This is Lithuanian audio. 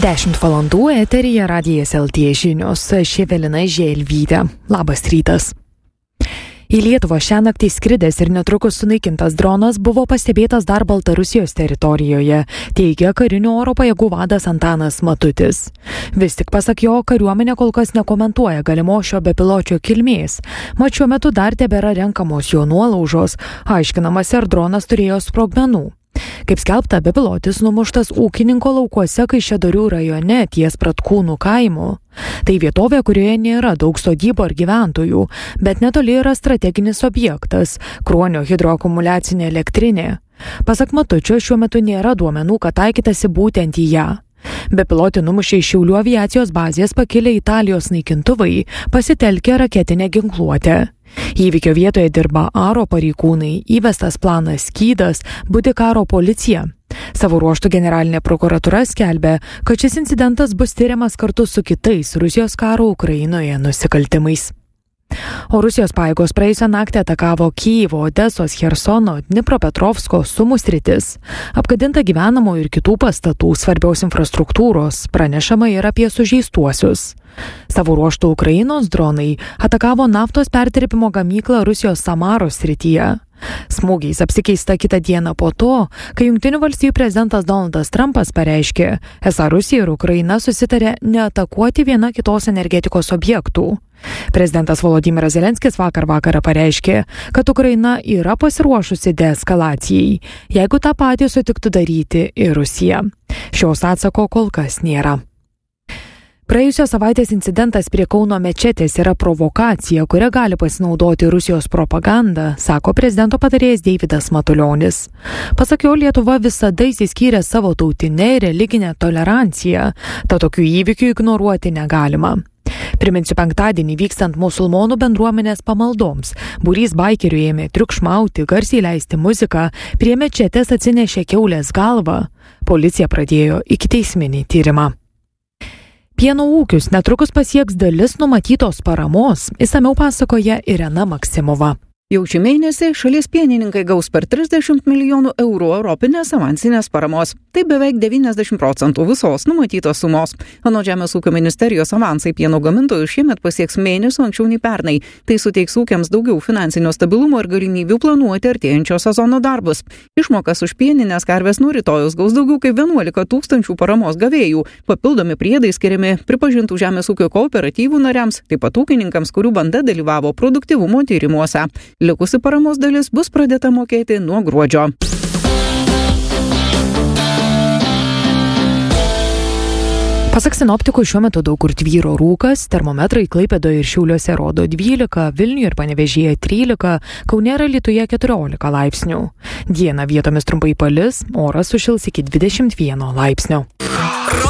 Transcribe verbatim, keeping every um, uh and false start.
dešimt valandų eteryje radijas L T žinios, aš Evelina Želvytė. Labas rytas. Į Lietuvą šią naktį skridęs ir netrukus sunaikintas dronas buvo pastebėtas dar Baltarusijos teritorijoje, teigia karinių oro pajėgų vadas Antanas Matutis. Vis tik pasak jo, kariuomenė kol kas nekomentuoja galimo šio bepiločio kilmės, mat šiuo metu dar tebėra renkamos jo nuolaužos, aiškinamasi, ar dronas turėjo sprogmenų. Kaip skelbta, bepilotis numuštas ūkininko laukuose Kaišiadorių rajone ties Pratkūnų kaimu. Tai vietovė, kurioje nėra daug sodybų ar gyventojų, bet netoli yra strateginis objektas – Kruonio hidroakumuliacinė elektrinė. Pasak Matučio, šiuo metu nėra duomenų, kad taikytasi būtent į ją. Bepilotį numušė iš Šiaulių aviacijos bazės pakilę Italijos naikintuvai, pasitelkę raketinę ginkluotę. Įvykio vietoje dirba aro pareigūnai, įvestas planas skydas, budi karo policija. Savo ruožtų generalinė prokuratūra skelbia, kad šis incidentas bus tyriamas kartu su kitais Rusijos karo Ukrainoje nusikaltimais. O Rusijos pajėgos praėjusią naktį atakavo Kijevo, Odesos, Chersono, Dnipropetrovsko, Sumų sritis. Apgadinta gyvenamų ir kitų pastatų, svarbiaus infrastruktūros, pranešama ir apie sužeistuosius. Savo ruožtų Ukrainos dronai atakavo naftos perdirbimo gamyklą Rusijos Samaros srityje. Smūgiais apsikeista kitą dieną po to, kai Jungtinių valstijų prezidentas Donaldas Trumpas pareiškė, esą Rusija ir Ukraina susitarė neatakuoti viena kitos energetikos objektų. Prezidentas Volodymyras Zelenskis vakar vakarą pareiškė, kad Ukraina yra pasiruošusi deeskalacijai, jeigu tą patį sutiktų daryti ir Rusija. Šios atsako kol kas nėra. Praėjusios savaitės incidentas prie Kauno mečetės yra provokacija, kuria gali pasinaudoti Rusijos propaganda, sako prezidento patarėjas Deividas Matulionis. Pasak jo, Lietuva visada įsiskyrė savo tautinę ir religinę toleranciją, tad tokių įvykių ignoruoti negalima. Priminsiu, penktadienį vykstant musulmonų bendruomenės pamaldoms, būrys baikerių ėmė triukšmauti, garsiai leisti muziką, prie mečetės atsinešė kiaulės galvą. Policija pradėjo ikiteisminį tyrimą. Pieno ūkius netrukus pasieks dalis numatytos paramos, išsamiau pasakoja Irena Maksimova. Jau šį mėnesį šalies pienininkai gaus per trisdešimt milijonų eurų europinės avansinės paramos. Tai beveik devyniasdešimt procentų visos numatytos sumos. Anot Žemės ūkio ministerijos avansai pieno gamintojų šiemet pasieks mėnesių anksčiau nei pernai. Tai suteiks ūkiams daugiau finansinio stabilumo ir galimybių planuoti artėjančio sezono darbus. Išmokas už pieninės karves nuo rytojus gaus daugiau kaip vienuolika tūkstančių paramos gavėjų. Papildomi priedai skiriami pripažintų žemės ūkio kooperatyvų nariams, taip pat ūkininkams, kurių banda dalyvavo produktyvumo tyrimuose. Likusi paramos dalis bus pradėta mokėti nuo gruodžio. Pasak sinoptikų, šiuo metu daug kur tvyro rūkas, termometrai Klaipėdoje ir Šiauliuose rodo dvylika, Vilniuje ir Panevėžyje trylika, Kaune ir Alytuje keturiolika laipsnių. Dieną vietomis trumpai palis, oras sušils iki dvidešimt vieno laipsnio.